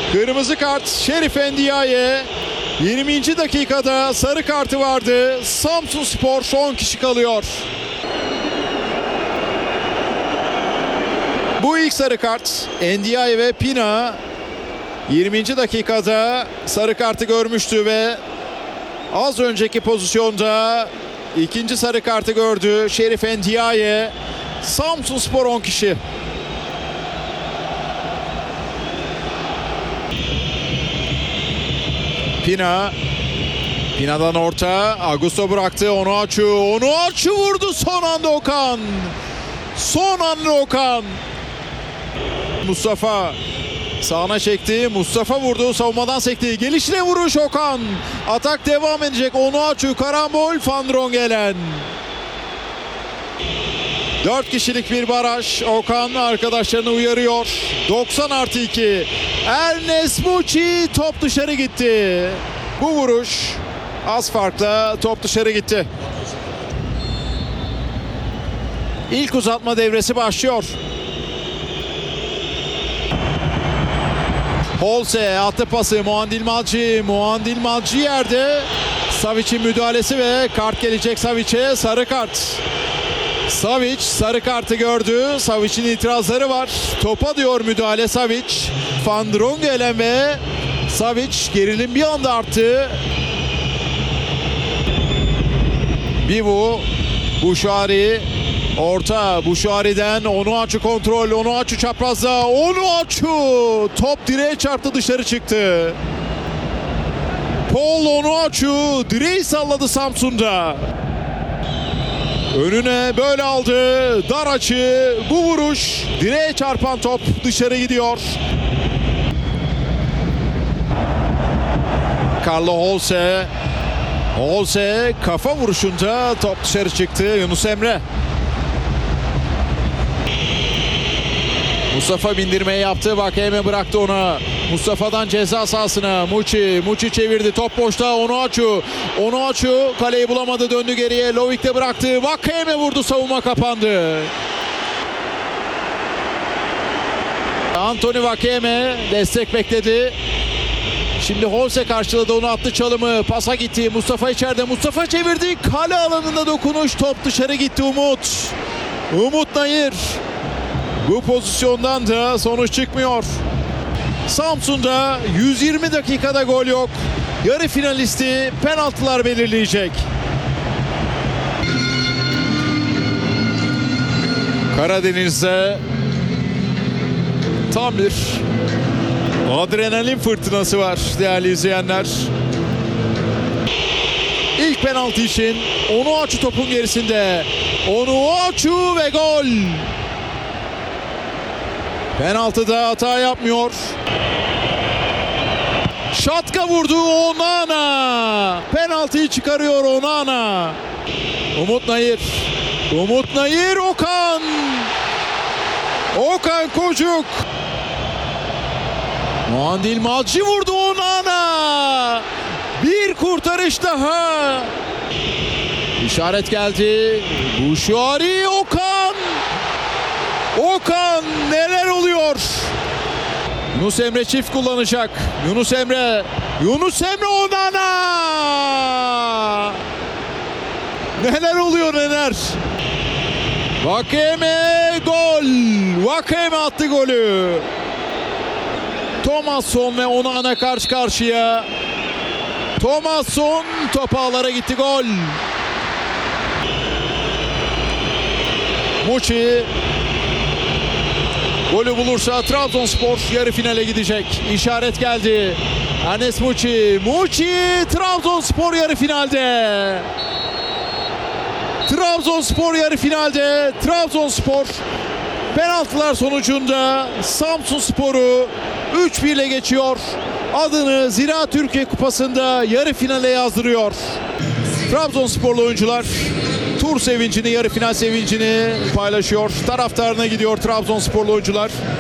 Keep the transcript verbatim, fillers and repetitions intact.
Kırmızı kart Şerif Endiaye. yirminci dakikada sarı kartı vardı. Samsunspor son kişi kalıyor. Bu ilk sarı kart. Endiaye ve Pina yirminci dakikada sarı kartı görmüştü ve az önceki pozisyonda ikinci sarı kartı gördü Şerif Endiaye. Samsunspor on kişi. Pina. Pina'dan orta. Augusto bıraktı. Onuachu. Onuachu vurdu. Son anda Okan. Son anda Okan. Mustafa sağına çekti. Mustafa vurdu. Savunmadan sekti. Gelişine vuruş Okan. Atak devam edecek. Onuachu karambol. Van Drongelen. Dört kişilik bir baraj. Okan arkadaşlarını uyarıyor. doksan artı iki. Ernest Muçi top dışarı gitti. Bu vuruş az farkla top dışarı gitti. İlk uzatma devresi başlıyor. Holse attı pası. Muandil Malci. Muandil Malci yerde. Savic'in müdahalesi ve kart gelecek Savic'e. Sarı kart. Savic sarı kartı gördü. Savic'in itirazları var. Topa diyor müdahale Savic. Van Drongelen ve Savic, gerilim bir anda arttı. Bivu, Buşari, orta Buşari'den Onuachu kontrol. Onuachu çaprazda. Onuachu top direğe çarptı, dışarı çıktı. Paul Onuachu direği salladı Samsun'da. Önüne böyle aldı. Dar açı. Bu vuruş. Direğe çarpan top dışarı gidiyor. Carlo Holse. Holse kafa vuruşunda top dışarı çıktı. Yunus Emre. Mustafa bindirmeyi yaptı. Vakeme bıraktı ona. Mustafa'dan ceza sahasına. Muçi. Muçi çevirdi. Top boşta. Onuachu. Onuachu kaleyi bulamadı. Döndü geriye. Lovik'te bıraktı. Vakeme vurdu. Savunma kapandı. Anthony Vakeme destek bekledi. Şimdi Holse karşıladı. Onu attı çalımı. Pasa gitti. Mustafa içeride. Mustafa çevirdi. Kale alanında dokunuş. Top dışarı gitti. Umut. Umut Nayır. Bu pozisyondan da sonuç çıkmıyor. Samsun'da yüz yirmi dakikada gol yok. Yarı finalisti penaltılar belirleyecek. Karadeniz'de tam bir adrenalin fırtınası var değerli izleyenler. İlk penaltı için Onuachu topun gerisinde. Onuachu ve gol. Penaltıda hata yapmıyor. Şatka vurdu Onana. Penaltıyı çıkarıyor Onana. Umut Nayır. Umut Nayır, Okan. Okan Kocuk. Muandil Malci vurdu Onana. Bir kurtarış daha. İşaret geldi. Buşari, Okan. Okan, neler oluyor? Yunus Emre çift kullanacak. Yunus Emre. Yunus Emre Onana. Neler oluyor neler? Vakeme gol. Vakeme attı golü. Thomasson ve Onana karşı karşıya. Thomasson top ağlara gitti, gol. Muçi golü bulursa Trabzonspor yarı finale gidecek. İşaret geldi. Ernest Muçi. Muçi, Trabzonspor yarı finalde. Trabzonspor yarı finalde. Trabzonspor penaltılar sonucunda Samsunspor'u üç bir ile geçiyor. Adını Ziraat Türkiye Kupası'nda yarı finale yazdırıyor. Trabzonsporlu oyuncular tur sevincini, yarı final sevincini paylaşıyor. Taraftarına gidiyor Trabzonsporlu oyuncular.